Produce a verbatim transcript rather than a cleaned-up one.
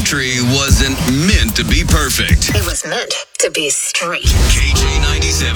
country wasn't meant to be perfect. It was meant to be straight. K J ninety-six.